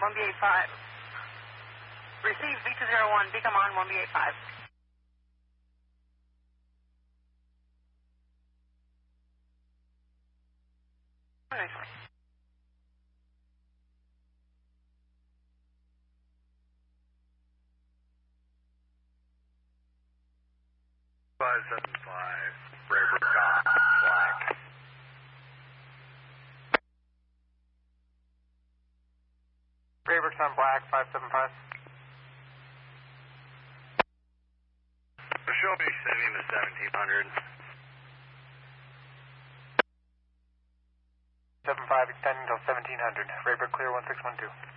1B85. Receive B201, become on 1B85. Nicely. Braver Tom Black. Braver Tom Black, 575. She'll be sending the 1700. 75 extending until 1700. Rayburg clear 1612.